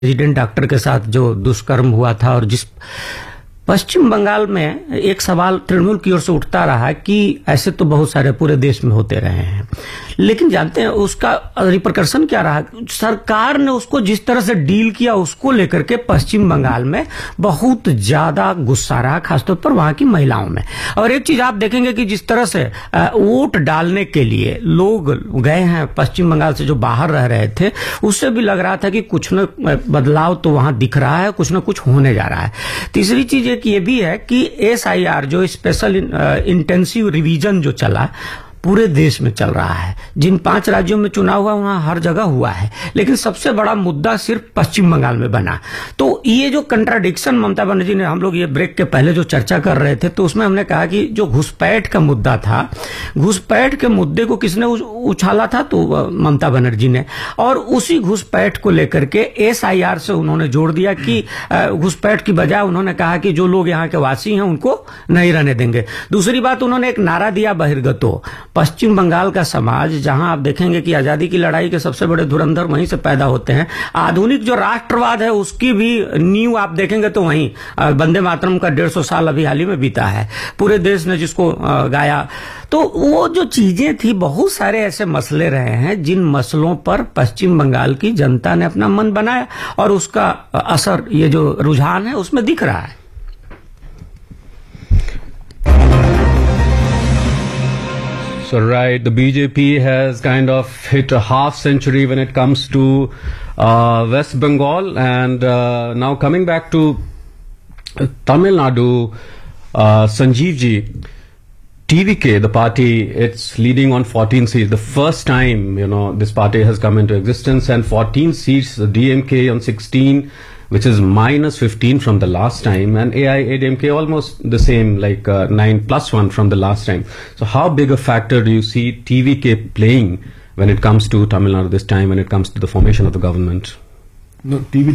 Resident doctor के साथ जो दुष्कर्म हुआ था और जिस पश्चिम बंगाल में एक सवाल तृणमूल की ओर से उठता रहा कि ऐसे तो बहुत सारे पूरे देश में होते रहे हैं, लेकिन जानते हैं उसका रिपरकशन क्या रहा। सरकार ने उसको जिस तरह से डील किया उसको लेकर के पश्चिम बंगाल में बहुत ज्यादा गुस्सा रहा, खासतौर पर वहां की महिलाओं में। और एक चीज आप देखेंगे कि जिस तरह से वोट डालने के लिए लोग गए हैं पश्चिम बंगाल से जो बाहर रह रहे थे, उससे भी लग रहा था कि कुछ न बदलाव तो वहां दिख रहा है, कुछ न कुछ होने जा रहा है। तीसरी चीज एक ये भी है कि SIR जो स्पेशल इंटेंसिव रिवीजन जो चला पूरे देश में चल रहा है। जिन 5 राज्यों में चुनाव हुआ वहां हर जगह हुआ है, लेकिन सबसे बड़ा मुद्दा सिर्फ पश्चिम बंगाल में बना। तो ये जो कंट्राडिक्शन ममता बनर्जी ने, हम लोग ये ब्रेक के पहले जो चर्चा कर रहे थे तो उसमें हमने कहा कि जो घुसपैठ का मुद्दा था, घुसपैठ के मुद्दे को किसने उछाला था, तो ममता बनर्जी ने। और उसी घुसपैठ को लेकर के SIR से उन्होंने जोड़ दिया कि घुसपैठ की बजाय उन्होंने कहा कि जो लोग यहाँ के वासी हैं उनको नहीं रहने देंगे। दूसरी बात, उन्होंने एक नारा दिया बहिर्गतो। पश्चिम बंगाल का समाज, जहां आप देखेंगे कि आजादी की लड़ाई के सबसे बड़े धुरंधर वहीं से पैदा होते हैं, आधुनिक जो राष्ट्रवाद है उसकी भी नींव आप देखेंगे तो वहीं वंदे मातरम का 150 साल अभी हाल ही में बीता है, पूरे देश ने जिसको गाया। तो वो जो चीजें थी, बहुत सारे ऐसे मसले रहे हैं जिन मसलों पर पश्चिम बंगाल की जनता ने अपना मन बनाया और उसका असर, ये जो रुझान है उसमें दिख रहा है। So right, the BJP has kind of hit a half century when it comes to West Bengal, and now coming back to Tamil Nadu, Sanjeev ji, TVK, the party, it's leading on 14 seats. The first time, this party has come into existence, and 14 seats, the DMK on 16, which is minus 15 from the last time, and AIADMK almost the same, like 9 plus 1 from the last time. So how big a factor do you see TVK playing when it comes to Tamil Nadu this time, when it comes to the formation of the government? No,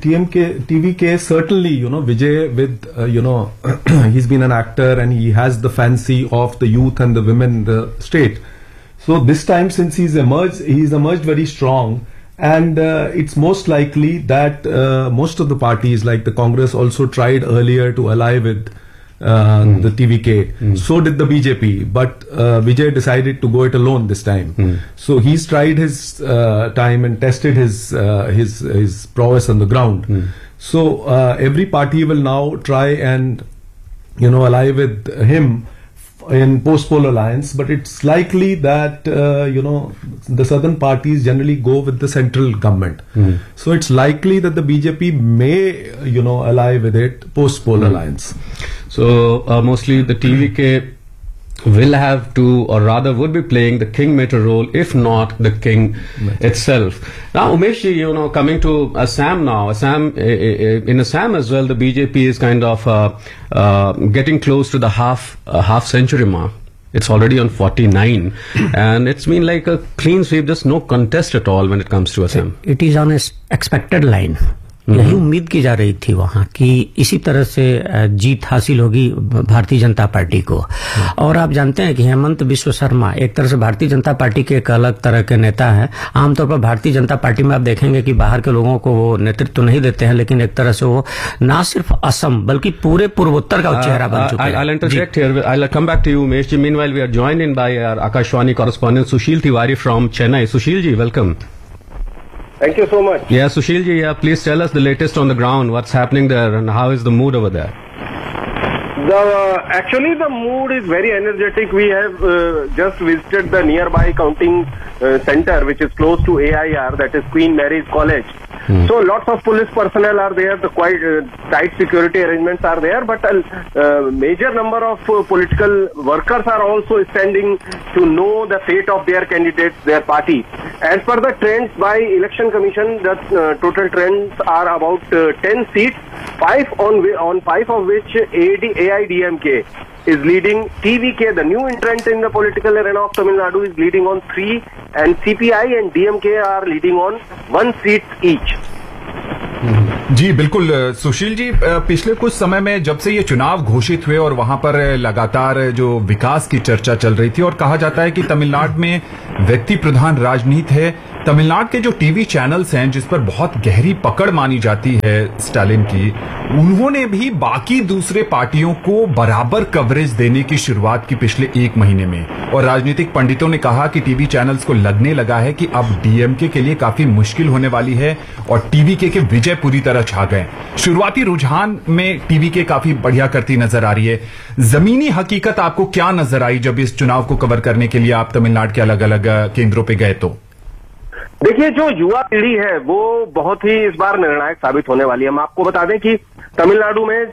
TVK certainly, Vijay with, he's been an actor and he has the fancy of the youth and the women in the state. So this time, since he's emerged very strong. And it's most likely that most of the parties, like the Congress, also tried earlier to ally with the TVK. So did the BJP, but Vijay decided to go it alone this time. So he's tried his time and tested his prowess on the ground. So every party will now try and ally with him in post-poll alliance, but it's likely that the southern parties generally go with the central government. So it's likely that the BJP may ally with it post-poll alliance. So mostly the TVK will have to, or rather would be playing the kingmaker role, if not the king itself. Now Umesh ji, coming to Assam now, in Assam as well, the BJP is kind of getting close to the half century mark. It's already on 49 and it's been like a clean sweep, just no contest at all when it comes to Assam. It is on an expected line. यही उम्मीद की जा रही थी वहां कि इसी तरह से जीत हासिल होगी भारतीय जनता पार्टी को। और आप जानते हैं कि हेमंत बिश्व शर्मा एक तरह से भारतीय जनता पार्टी के एक अलग तरह के नेता हैं। आमतौर पर भारतीय जनता पार्टी में आप देखेंगे कि बाहर के लोगों को वो नेतृत्व तो नहीं देते हैं, लेकिन एक तरह से वो ना सिर्फ असम बल्कि पूरे पूर्वोत्तर का चेहरा बन चुके हैं। I'll interject here. I'll come back to you, Umesh. Meanwhile, we are joined in by our Akashwani correspondent Sushil Tiwari from Chennai. Sushil ji, welcome. Thank you so much. Yeah, Sushil ji, please tell us the latest on the ground. What's happening there and how is the mood over there? Actually, the mood is very energetic. We have just visited the nearby counting center, which is close to AIR, that is Queen Mary's College. So lots of police personnel are there. The quite tight security arrangements are there, but a major number of political workers are also standing to know the fate of their candidates, their party. As per the trends by Election Commission, the total trends are about 10 seats, 5 of which AIDMK is leading. TVK, the new entrant in the political arena of Tamil Nadu, is leading on 3, and CPI and DMK are leading on 1 seat each. जी बिल्कुल सुशील जी, पिछले कुछ समय में जब से ये चुनाव घोषित हुए और वहां पर लगातार जो विकास की चर्चा चल रही थी और कहा जाता है कि तमिलनाडु में व्यक्ति प्रधान राजनीति है, तमिलनाडु के जो टीवी चैनल्स हैं जिस पर बहुत गहरी पकड़ मानी जाती है स्टालिन की, उन्होंने भी बाकी दूसरे पार्टियों को बराबर कवरेज देने की शुरुआत की पिछले एक महीने में। और राजनीतिक पंडितों ने कहा कि टीवी चैनल्स को लगने लगा है कि अब डीएमके के लिए काफी मुश्किल होने वाली है और टीवीके के विजय पूरी तरह छा गए। शुरुआती रुझान में टीवीके काफी बढ़िया करती नजर आ रही है। जमीनी हकीकत आपको क्या नजर आई जब इस चुनाव को कवर करने के लिए आप तमिलनाडु के अलग अलग केंद्रों पे गए? तो देखिए, जो युवा पीढ़ी है वो बहुत ही इस बार निर्णायक साबित होने वाली है। हम आपको बता दें कि तमिलनाडु में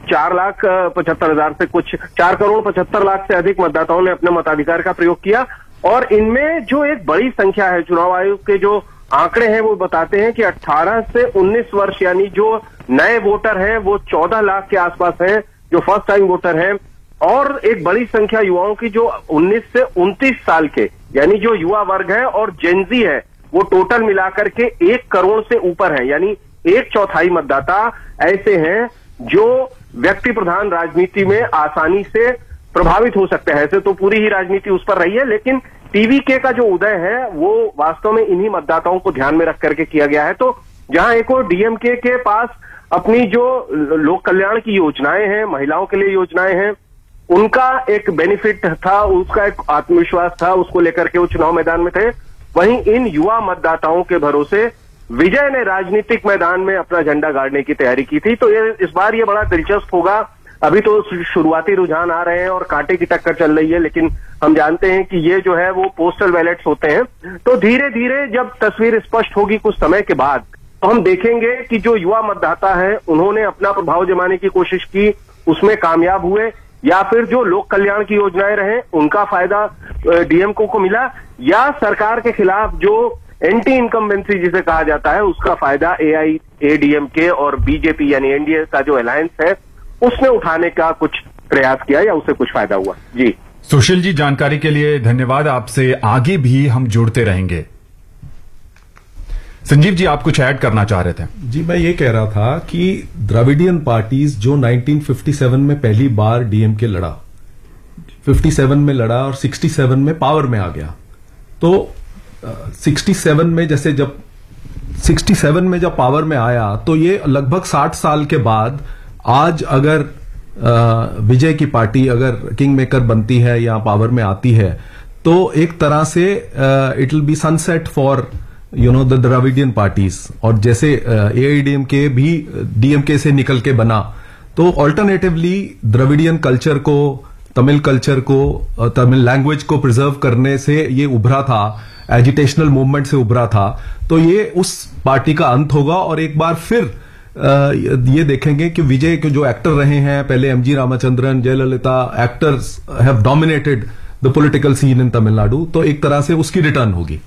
4,75,000 से कुछ 4,75,00,000 से अधिक मतदाताओं ने अपने मताधिकार का प्रयोग किया और इनमें जो एक बड़ी संख्या है, चुनाव आयोग के जो आंकड़े हैं वो बताते हैं कि 18 से 19 वर्ष यानी जो नए वोटर हैं वो 14 लाख के आसपास हैं, जो फर्स्ट टाइम वोटर हैं। और एक बड़ी संख्या युवाओं की जो 19 से 29 साल के यानी जो युवा वर्ग है और जेनजी है, वो टोटल मिलाकर के 1 करोड़ से ऊपर है, यानी 1/4 मतदाता ऐसे हैं जो व्यक्ति प्रधान राजनीति में आसानी से प्रभावित हो सकते हैं। ऐसे तो पूरी ही राजनीति उस पर रही है, लेकिन टीवीके का जो उदय है वो वास्तव में इन्हीं मतदाताओं को ध्यान में रख करके किया गया है। तो जहां एक और डीएमके के पास अपनी जो लोक कल्याण की योजनाएं हैं, महिलाओं के लिए योजनाएं हैं, उनका एक बेनिफिट था, उसका एक आत्मविश्वास था, उसको लेकर के वो चुनाव मैदान में थे। वहीं इन युवा मतदाताओं के भरोसे विजय ने राजनीतिक मैदान में अपना झंडा गाड़ने की तैयारी की थी। तो ये इस बार ये बड़ा दिलचस्प होगा। अभी तो शुरुआती रुझान आ रहे हैं और कांटे की टक्कर चल रही है, लेकिन हम जानते हैं कि ये जो है वो पोस्टल बैलेट्स होते हैं। तो धीरे धीरे जब तस्वीर स्पष्ट होगी कुछ समय के बाद, तो हम देखेंगे कि जो युवा मतदाता है उन्होंने अपना प्रभाव जमाने की कोशिश की, उसमें कामयाब हुए, या फिर जो लोक कल्याण की योजनाएं रहे उनका फायदा डीएमके को मिला, या सरकार के खिलाफ जो एंटी इनकम्बेंसी जिसे कहा जाता है उसका फायदा एआईएडीएमके और बीजेपी यानी एनडीए का जो अलायंस है उसने उठाने का कुछ प्रयास किया या उससे कुछ फायदा हुआ। जी सुशील जी, जानकारी के लिए धन्यवाद। आपसे आगे भी हम जुड़ते रहेंगे। संजीव जी, आप कुछ ऐड करना चाह रहे थे? जी, मैं ये कह रहा था कि द्रविडियन पार्टीज जो 1957 में पहली बार डीएमके लड़ा, 57 में लड़ा और 67 में पावर में आ गया। तो 67 में जैसे जब 67 में जब पावर में आया तो ये लगभग 60 साल के बाद आज अगर विजय की पार्टी अगर किंग मेकर बनती है या पावर में आती है तो एक तरह से it will be sunset for the Dravidian parties. और जैसे एआईडीएमके भी डीएमके से निकल के बना, तो ऑल्टरनेटिवली द्रविडियन कल्चर को, तमिल कल्चर को, तमिल लैंग्वेज को प्रिजर्व करने से ये उभरा था, एजिटेशनल मूवमेंट से उभरा था। तो ये उस पार्टी का अंत होगा और एक बार फिर ये देखेंगे कि विजय के जो एक्टर रहे हैं, पहले MG Ramachandran, Jayalalithaa, actors have dominated the political seen in Tamil Nadu. तो एक तरह से उसकी रिटर्न होगी।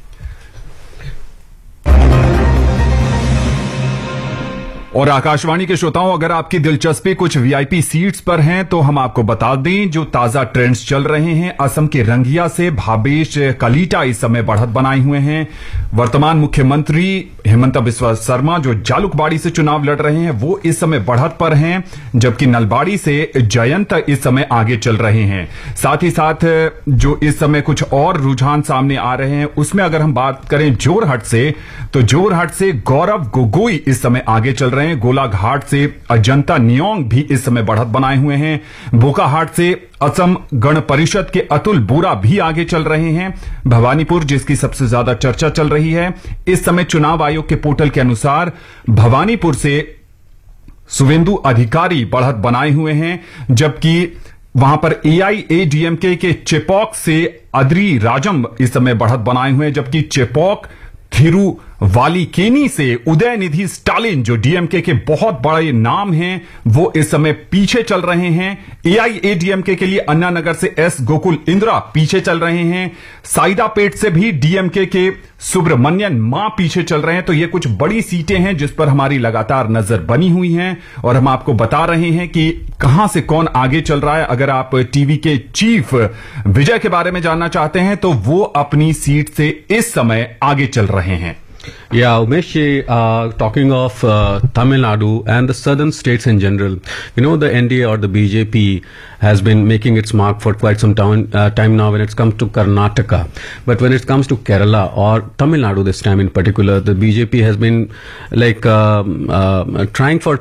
और आकाशवाणी के श्रोताओं, अगर आपकी दिलचस्पी कुछ वीआईपी सीट्स पर हैं तो हम आपको बता दें जो ताजा ट्रेंड्स चल रहे हैं। असम के रंगिया से भावेश कलीटा इस समय बढ़त बनाए हुए हैं। वर्तमान मुख्यमंत्री हेमंत बिस्वा शर्मा जो जालुकबाड़ी से चुनाव लड़ रहे हैं वो इस समय बढ़त पर हैं, जबकि नलबाड़ी से जयंत इस समय आगे चल रहे हैं। साथ ही साथ जो इस समय कुछ और रुझान सामने आ रहे हैं उसमें अगर हम बात करें जोरहट से, तो जोरहट से गौरव गोगोई इस समय आगे चल रहे हैं। गोलाघाट से अजंता नियोंग भी इस समय बढ़त बनाए हुए हैं। बोकाहाट से असम गण परिषद के अतुल बोरा भी आगे चल रहे हैं। भवानीपुर, जिसकी सबसे ज्यादा चर्चा चल रही है इस समय चुनाव आयोग के पोर्टल के अनुसार, भवानीपुर से सुवेंदु अधिकारी बढ़त बनाए हुए हैं, जबकि वहां पर एआईएडीएमके के चेपॉक से अद्री राजम इस समय बढ़त बनाए हुए हैं, जबकि चेपॉक थिरुवालिकेनी से उदयनिधि स्टालिन जो डीएमके के बहुत बड़े नाम हैं वो इस समय पीछे चल रहे हैं। एआईएडीएमके के लिए अन्ना नगर से एस गोकुल इंदिरा पीछे चल रहे हैं। साइदापेट से भी डीएमके के सुब्रमण्यन मां पीछे चल रहे हैं। तो ये कुछ बड़ी सीटें हैं जिस पर हमारी लगातार नजर बनी हुई हैं और हम आपको बता रहे हैं कि कहां से कौन आगे चल रहा है। अगर आप टीवी के चीफ विजय के बारे में जानना चाहते हैं तो वो अपनी सीट से इस समय आगे चल रहे हैं। Yeah, Umesh, talking of Tamil Nadu and the southern states in general, the NDA or the BJP has been making its mark for quite some time now when it comes to Karnataka. But when it comes to Kerala or Tamil Nadu this time in particular, the BJP has been trying for